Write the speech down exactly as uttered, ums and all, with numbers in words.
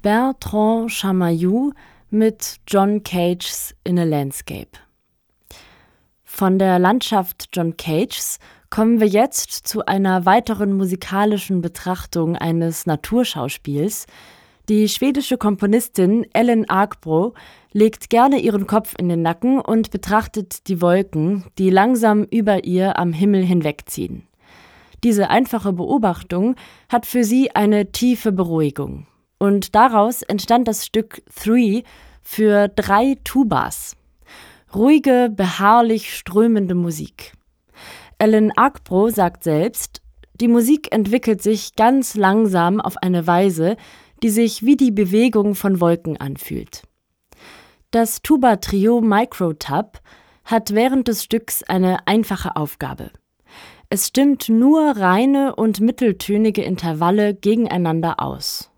Bertrand Chamayou mit John Cages In a Landscape. Von der Landschaft John Cages kommen wir jetzt zu einer weiteren musikalischen Betrachtung eines Naturschauspiels. Die schwedische Komponistin Ellen Arkbro legt gerne ihren Kopf in den Nacken und betrachtet die Wolken, die langsam über ihr am Himmel hinwegziehen. Diese einfache Beobachtung hat für sie eine tiefe Beruhigung. Und daraus entstand das Stück Three für drei Tubas. Ruhige, beharrlich strömende Musik. Ellen Arkbro sagt selbst, die Musik entwickelt sich ganz langsam auf eine Weise, die sich wie die Bewegung von Wolken anfühlt. Das Tuba-Trio Microtub hat während des Stücks eine einfache Aufgabe. Es stimmt nur reine und mitteltönige Intervalle gegeneinander aus.